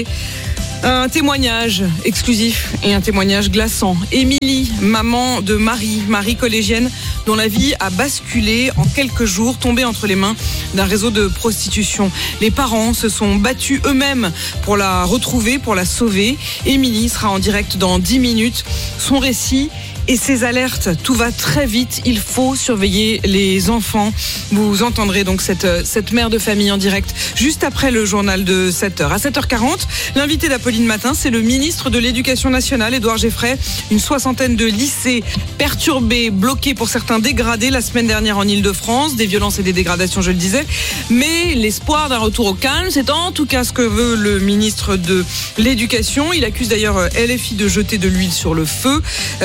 Un témoignage exclusif et un témoignage glaçant. Émilie, maman de Marie collégienne, dont la vie a basculé en quelques jours, tombée entre les mains d'un réseau de prostitution. Les parents se sont battus eux-mêmes pour la retrouver, pour la sauver. Émilie sera en direct dans 10 minutes. Son récit et ses alertes, tout va très vite, il faut surveiller les enfants. Vous entendrez donc cette mère de famille en direct juste après le journal de 7h. À 7h40, l'invité d'Apolline Matin, c'est le ministre de l'Éducation nationale, Édouard Geffray. Une soixantaine de lycées perturbés, bloqués pour certains dégradés la semaine dernière en Ile-de-France, des violences et des dégradations, je le disais. Mais l'espoir d'un retour au calme, c'est en tout cas ce que veut le ministre de l'Éducation. Il accuse d'ailleurs LFI de jeter de l'huile sur le feu.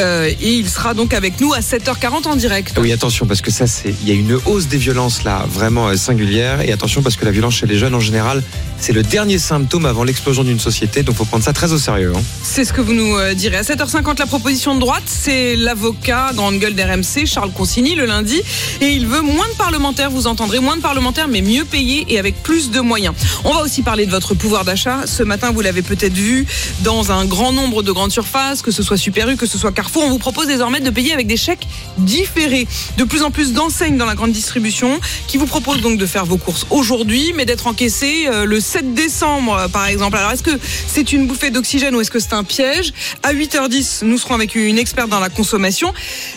Et il sera donc avec nous à 7h40 en direct. Oui, attention, parce que il y a une hausse des violences là, vraiment singulière. Et attention, parce que la violence chez les jeunes en général, c'est le dernier symptôme avant l'explosion d'une société. Donc, il faut prendre ça très au sérieux. C'est ce que vous nous direz. À 7h50, la proposition de droite, c'est l'avocat grande gueule d'RMC, Charles Consigny, le lundi. Et il veut moins de parlementaires, vous entendrez, moins de parlementaires, mais mieux payés et avec plus de moyens. On va aussi parler de votre pouvoir d'achat. Ce matin, vous l'avez peut-être vu dans un grand nombre de grandes surfaces, que ce soit Super U, que ce soit Carrefour. On vous propose désormais de payer avec des chèques différés. De plus en plus d'enseignes dans la grande distribution qui vous proposent donc de faire vos courses aujourd'hui, mais d'être encaissés le 7 décembre, par exemple. Alors, est-ce que c'est une bouffée d'oxygène ou est-ce que c'est un piège? À 8h10, nous serons avec une experte dans la consommation.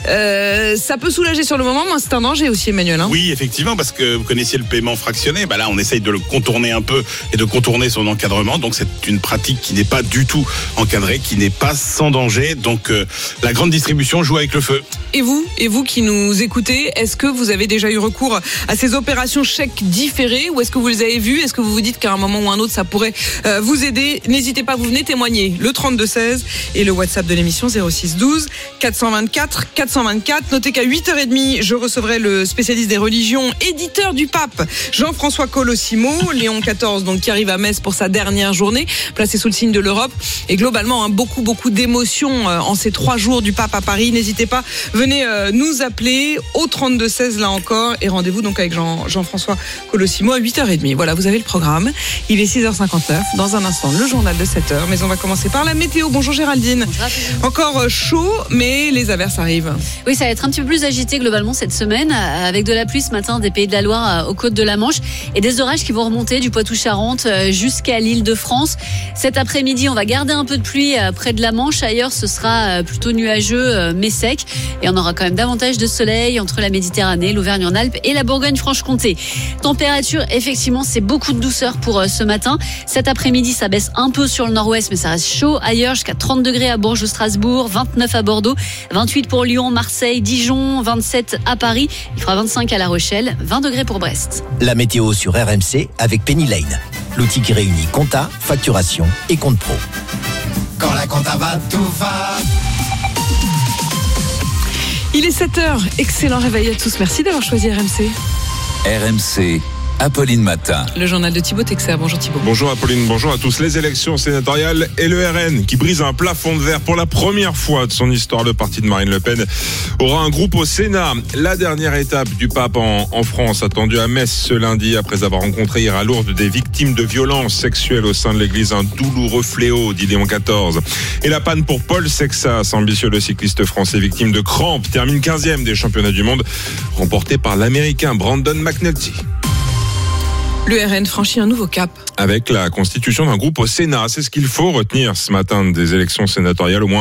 Ça peut soulager sur le moment, mais c'est un danger aussi, Emmanuel. Oui, effectivement, parce que vous connaissiez le paiement fractionné. Là, on essaye de le contourner un peu et de contourner son encadrement. Donc, c'est une pratique qui n'est pas du tout encadrée, qui n'est pas sans danger. Donc, la grande distribution joue avec le feu. Et vous qui nous écoutez, est-ce que vous avez déjà eu recours à ces opérations chèques différées ou est-ce que vous les avez vues? Est-ce que vous vous dites qu'à un moment ou un autre ça pourrait vous aider? N'hésitez pas, vous venez témoigner. Le 32-16 et le WhatsApp de l'émission 06 12 424 424. Notez qu'à 8h30, je recevrai le spécialiste des religions, éditeur du pape, Jean-François Colosimo, Léon XIV, donc qui arrive à Metz pour sa dernière journée, placé sous le signe de l'Europe. Et globalement, beaucoup d'émotions en ces 3 jours du pape à Paris. N'hésitez pas, venez nous appeler au 32-16 là encore et rendez-vous donc avec Jean-François Colosimo à 8h30. Voilà, vous avez le programme. Il est 6h59. Dans un instant, le journal de 7h. Mais on va commencer par la météo. Bonjour Géraldine. Bonjour. Encore chaud, mais les averses arrivent. Oui, ça va être un petit peu plus agité globalement cette semaine, avec de la pluie ce matin des Pays de la Loire aux côtes de la Manche et des orages qui vont remonter du Poitou-Charentes jusqu'à l'Île-de-France. Cet après-midi, on va garder un peu de pluie près de la Manche. Ailleurs, ce sera plutôt nuageux mais sec. Et on aura quand même davantage de soleil entre la Méditerranée, l'Auvergne-en-Alpes et la Bourgogne-Franche-Comté. Température, effectivement, c'est beaucoup de douceur pour ce matin. Cet après-midi, ça baisse un peu sur le nord-ouest, mais ça reste chaud ailleurs, jusqu'à 30 degrés à Bourges ou Strasbourg, 29 à Bordeaux, 28 pour Lyon, Marseille, Dijon, 27 à Paris. Il fera 25 à La Rochelle, 20 degrés pour Brest. La météo sur RMC avec Penny Lane, l'outil qui réunit compta, facturation et compte pro. Quand la compta va, tout va. Il est 7h. Excellent réveil à tous. Merci d'avoir choisi RMC. RMC, Apolline Matin. Le journal de Thibaut Texer. Bonjour Thibaut. Bonjour Apolline, bonjour à tous. Les élections sénatoriales et le RN qui brise un plafond de verre pour la première fois de son histoire. Le parti de Marine Le Pen aura un groupe au Sénat. La dernière étape du pape en France, attendue à Metz ce lundi, après avoir rencontré hier à Lourdes des victimes de violences sexuelles au sein de l'église. Un douloureux fléau, dit Léon XIV. Et la panne pour Paul Sexas, ambitieux le cycliste français victime de crampes, termine 15e des championnats du monde, remporté par l'Américain Brandon McNulty. Le RN franchit un nouveau cap. Avec la constitution d'un groupe au Sénat. C'est ce qu'il faut retenir ce matin des élections sénatoriales. Au moins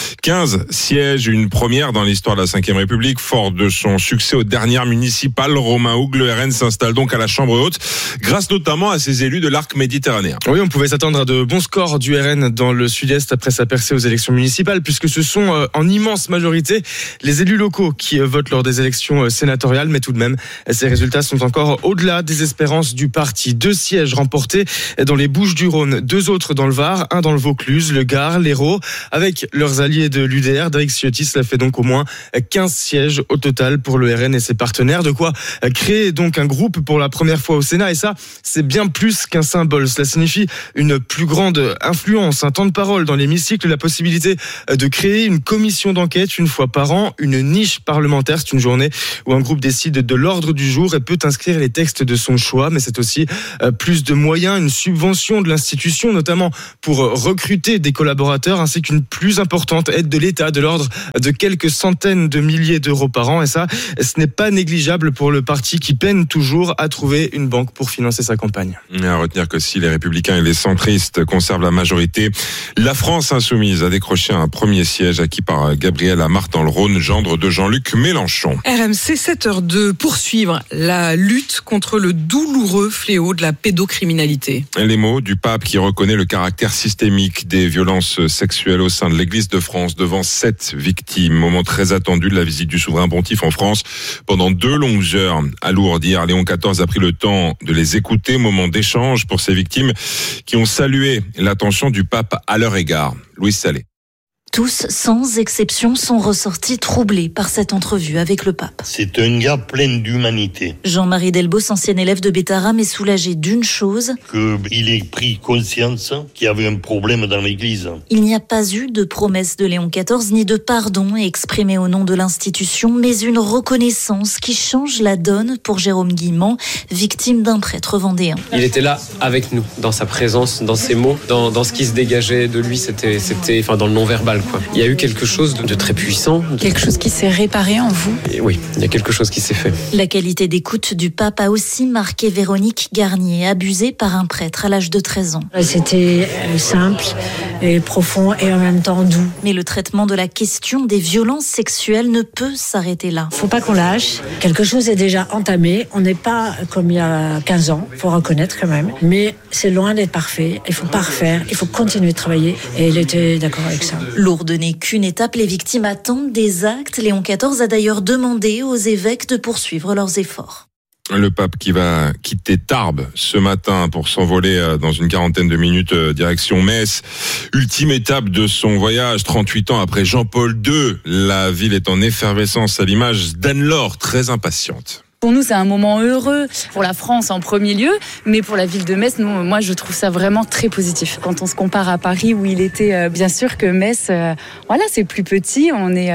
15 sièges, une première dans l'histoire de la Ve République. Fort de son succès aux dernières municipales, Romain Houg, le RN s'installe donc à la Chambre haute, grâce notamment à ses élus de l'arc méditerranéen. Oui, on pouvait s'attendre à de bons scores du RN dans le sud-est après sa percée aux élections municipales, puisque ce sont en immense majorité les élus locaux qui votent lors des élections sénatoriales. Mais tout de même, ces résultats sont encore au-delà des espérances du parti. 2 sièges remportés dans les Bouches-du-Rhône, 2 autres dans le Var, un dans le Vaucluse, le Gard, l'Hérault. Avec leurs alliés de l'UDR, d'Éric Ciotti, cela fait donc au moins 15 sièges au total pour le RN et ses partenaires. De quoi créer donc un groupe pour la première fois au Sénat. Et ça, c'est bien plus qu'un symbole. Cela signifie une plus grande influence, un temps de parole dans l'hémicycle, la possibilité de créer une commission d'enquête une fois par an, une niche parlementaire. C'est une journée où un groupe décide de l'ordre du jour et peut inscrire les textes de son choix. Mais c'est aussi plus de moyens, une subvention de l'institution, notamment pour recruter des collaborateurs, ainsi qu'une plus importante aide de l'État, de l'ordre de quelques centaines de milliers d'euros par an. Et ça, ce n'est pas négligeable pour le parti qui peine toujours à trouver une banque pour financer sa campagne. Et à retenir que si les Républicains et les centristes conservent la majorité, la France insoumise a décroché un premier siège acquis par Gabriel Amart dans le Rhône, gendre de Jean-Luc Mélenchon. RMC 7h02, poursuivre la lutte contre le douloureux fléau de la pédocriminalité. Les mots du pape qui reconnaît le caractère systémique des violences sexuelles au sein de l'Église de France devant 7 victimes. Moment très attendu de la visite du souverain pontife en France pendant 2 longues heures à Lourdes. Hier, Léon XIV a pris le temps de les écouter. Moment d'échange pour ces victimes qui ont salué l'attention du pape à leur égard. Louise Salé. Tous, sans exception, sont ressortis troublés par cette entrevue avec le pape. C'est un gars plein d'humanité. Jean-Marie Delbos, ancien élève de Bétarame, est soulagé d'une chose. Qu'il ait pris conscience qu'il y avait un problème dans l'église. Il n'y a pas eu de promesse de Léon XIV, ni de pardon exprimé au nom de l'institution, mais une reconnaissance qui change la donne pour Jérôme Guillemant, victime d'un prêtre vendéen. Il était là avec nous, dans sa présence, dans ses mots, dans ce qui se dégageait de lui, c'était dans le non-verbal. Il y a eu quelque chose de très puissant. Quelque chose qui s'est réparé en vous ? Et oui, il y a quelque chose qui s'est fait. La qualité d'écoute du pape a aussi marqué Véronique Garnier, abusée par un prêtre à l'âge de 13 ans. C'était simple et profond et en même temps doux. Mais le traitement de la question des violences sexuelles ne peut s'arrêter là. Faut pas qu'on lâche. Quelque chose est déjà entamé. On n'est pas comme il y a 15 ans, faut reconnaître quand même. Mais c'est loin d'être parfait. Il faut pas refaire. Il faut continuer de travailler. Et il était d'accord avec ça. Lourdes n'est qu'une étape, les victimes attendent des actes. Léon XIV a d'ailleurs demandé aux évêques de poursuivre leurs efforts. Le pape qui va quitter Tarbes ce matin pour s'envoler dans une quarantaine de minutes direction Metz. Ultime étape de son voyage, 38 ans après Jean-Paul II. La ville est en effervescence à l'image d'Anne-Laure, très impatiente. Pour nous, c'est un moment heureux, pour la France en premier lieu, mais pour la ville de Metz, moi je trouve ça vraiment très positif. Quand on se compare à Paris où il était, bien sûr que Metz, c'est plus petit,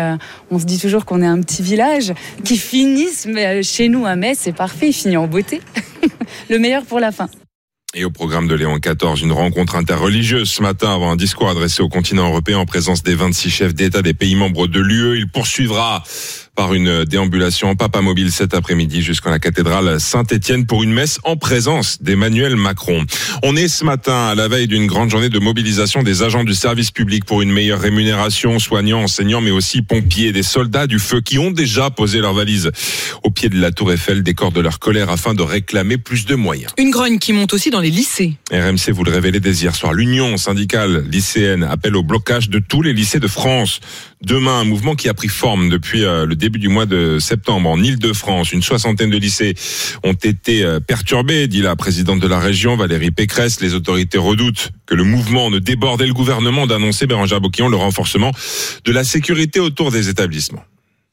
on se dit toujours qu'on est un petit village. Qui finisse chez nous à Metz, c'est parfait, il finit en beauté. Le meilleur pour la fin. Et au programme de Léon XIV, une rencontre interreligieuse ce matin avant un discours adressé au continent européen en présence des 26 chefs d'État des pays membres de l'UE. Il poursuivra par une déambulation en Papa Mobile cet après-midi jusqu'à la cathédrale Saint-Étienne pour une messe en présence d'Emmanuel Macron. On est ce matin à la veille d'une grande journée de mobilisation des agents du service public pour une meilleure rémunération, soignants, enseignants, mais aussi pompiers, des soldats du feu qui ont déjà posé leurs valises au pied de la Tour Eiffel, décor de leur colère afin de réclamer plus de moyens. Une grogne qui monte aussi dans les lycées. RMC vous le révélait dès hier soir. L'Union syndicale lycéenne appelle au blocage de tous les lycées de France. Demain, un mouvement qui a pris forme depuis le début du mois de septembre en Île-de-France. Une soixantaine de lycées ont été perturbés, dit la présidente de la région, Valérie Pécresse. Les autorités redoutent que le mouvement ne déborde et le gouvernement d'annoncer, Bérangère Boquillon, le renforcement de la sécurité autour des établissements.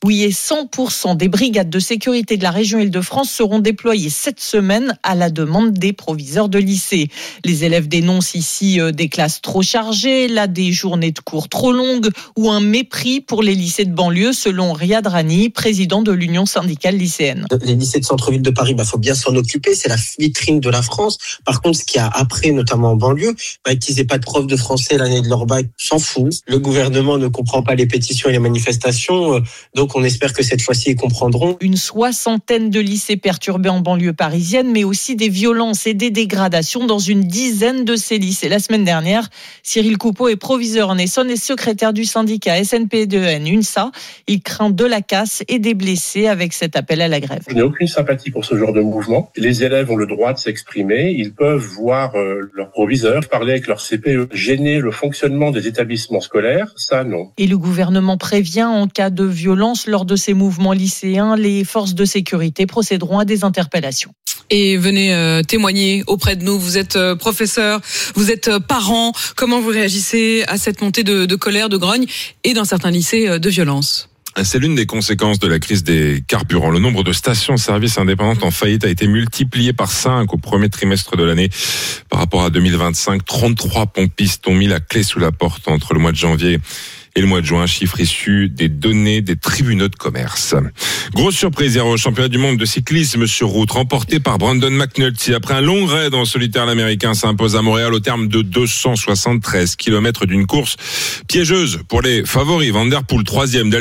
Oui, et 100% des brigades de sécurité de la région Île-de-France seront déployées cette semaine à la demande des proviseurs de lycée. Les élèves dénoncent ici des classes trop chargées, là des journées de cours trop longues ou un mépris pour les lycées de banlieue, selon Riyad Rani, président de l'Union syndicale lycéenne. Les lycées de centre-ville de Paris, faut bien s'en occuper, c'est la vitrine de la France. Par contre, ce qu'il y a après, notamment en banlieue, qu'ils n'aient pas de prof de français l'année de leur bac, s'en fout. Le gouvernement ne comprend pas les pétitions et les manifestations, donc on espère que cette fois-ci, ils comprendront. Une 60aine de lycées perturbés en banlieue parisienne, mais aussi des violences et des dégradations dans une dizaine de ces lycées. La semaine dernière, Cyril Coupeau est proviseur en Essonne et secrétaire du syndicat SNP2N UNSA. Il craint de la casse et des blessés avec cet appel à la grève. Je n'ai aucune sympathie pour ce genre de mouvement. Les élèves ont le droit de s'exprimer. Ils peuvent voir leur proviseur, parler avec leur CPE, gêner le fonctionnement des établissements scolaires. Ça, non. Et le gouvernement prévient en cas de violence lors de ces mouvements lycéens, les forces de sécurité procéderont à des interpellations. Et venez témoigner auprès de nous. Vous êtes professeur, vous êtes parent. Comment vous réagissez à cette montée de colère, de grogne et dans certains lycées de violence ? C'est l'une des conséquences de la crise des carburants. Le nombre de stations-service indépendantes en faillite a été multiplié par 5 au premier trimestre de l'année par rapport à 2025. 33 pompistes ont mis la clé sous la porte entre le mois de janvier et le mois de juin, chiffre issu des données des tribunaux de commerce. Grosse surprise hier au championnat du monde de cyclisme sur route, remporté par Brandon McNulty. Après un long raid en solitaire, l'Américain s'impose à Montréal au terme de 273 km d'une course piégeuse pour les favoris. Van der Poel, 3e.